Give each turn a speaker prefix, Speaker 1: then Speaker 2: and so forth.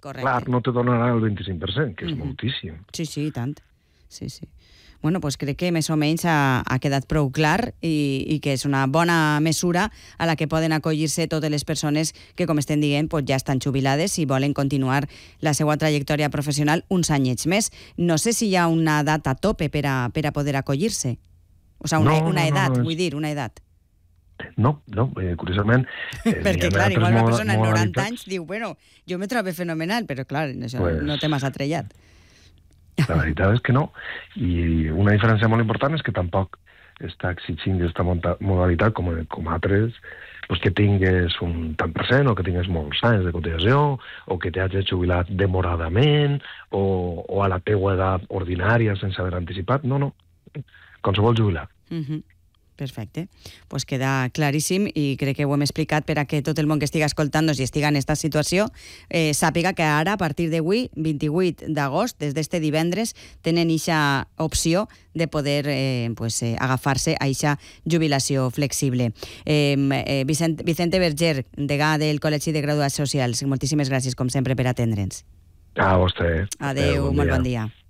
Speaker 1: Correcte.
Speaker 2: Clar, no te donarà el 25%, que és moltíssim.
Speaker 1: Sí, i tant. Sí. Bueno, doncs crec que més o menys ha quedat prou clar i que és una bona mesura a la que poden acollir-se totes les persones que, com estem dient, ja estan jubilades i volen continuar la seva trajectòria professional uns anyets més. No sé si hi ha una data tope per a poder acollir-se. O sigui, una edat, vull dir, una edat.
Speaker 2: No, curiosament...
Speaker 1: Perquè, clar, igual una persona de 90 anys diu, bueno, jo me trobo fenomenal, però, clar, això no té massa trellat.
Speaker 2: La veritat és que no. I una diferència molt important és que tampoc està exigint aquesta modalitat com altres, que tingués un tant per cent o que tingués molts anys de cotització o que t'hagis jubilat demoradament o a la teua edat ordinària sense haver anticipat. No. Qualsevol jubilat.
Speaker 1: Perfecte. Pues queda claríssim i crec que ho hem explicat per a que tot el món que estiga escoltant-nos i estiga en aquesta situació sàpiga que ara, a partir d'avui, 28 d'agost, des d'este divendres, tenen eixa opció de poder agafar-se a eixa jubilació flexible. Vicente Berger, degà del Col·legi de Graduats Socials, moltíssimes gràcies, com sempre, per atendre'ns.
Speaker 2: A vostè.
Speaker 1: Adéu, molt bon dia.